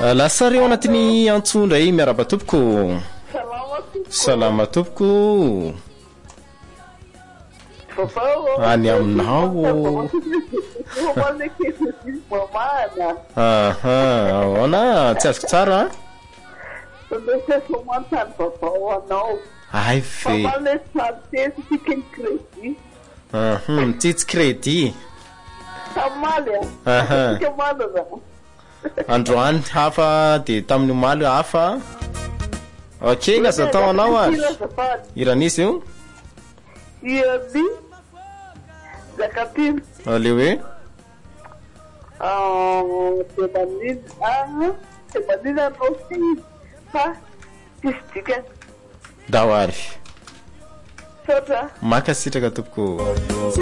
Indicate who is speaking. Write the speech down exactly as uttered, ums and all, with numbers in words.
Speaker 1: lasary ao anatiny antsondra i miaraba tompoko. Salama tompoko. Ani aminao. Aha, ona tsy azoko tsara. Ay fe. Mhm, tsitsy crédit. Aha. Androany hafa de tamin'ny maly hafa. Ok, laza tao anao ary. Iranisy io?
Speaker 2: Irani. Zakapim.
Speaker 1: Aleo hoe?
Speaker 2: Ah, tebanin ah, tebanin rosi. Ha? Distikan.
Speaker 1: Dawari.
Speaker 2: Sota.
Speaker 1: Maka sitraka tompoko.